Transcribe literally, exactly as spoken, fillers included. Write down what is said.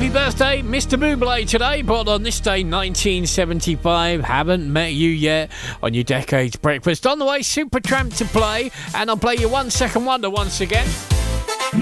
Happy birthday, Mister Bublé today, but on this day, nineteen seventy-five. Haven't met you yet on your Decades Breakfast. On the way, Supertramp to play, and I'll play you One Second Wonder once again.